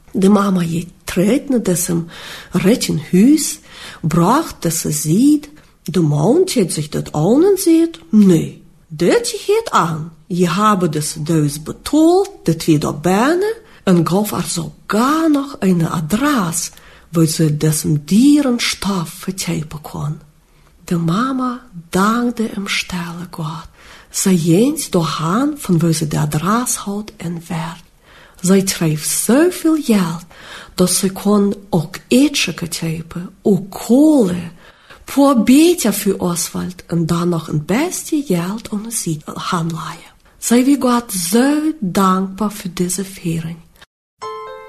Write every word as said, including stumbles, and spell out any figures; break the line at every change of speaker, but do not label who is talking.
De mama je treedt naar diesem rijchen huis, bracht dat ze ziet. De man heeft zich dat aan en zegt, nee, dat je het aan. Je hebben dus thuis betaald, de twee daar bijna, en gaf er sogar nog een adres, waar ze diesem dierenstof vertypen kon. De mama dankte hem stelle God. Zij eens doorgaan van waar ze de adres had en werd. Zij schreef zoveel geld, dat ze kon ook eten kopen, ook kolen, voor beter voor Oswald en dan nog een beste geld om ziek gaan laaien. Zij was God zo dankbaar voor deze viering.